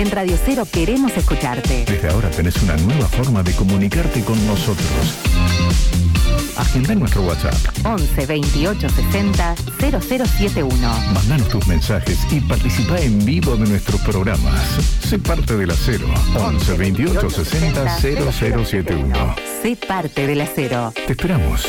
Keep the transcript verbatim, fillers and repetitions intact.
En Radio Cero queremos escucharte. Desde ahora tenés una nueva forma de comunicarte con nosotros. Agenda en nuestro WhatsApp once veintiocho sesenta cero cero siete uno. Mandanos tus mensajes y participa en vivo de nuestros programas. Sé parte de la Cero. once veintiocho sesenta cero cero siete uno. Sé parte de la Cero. Te esperamos.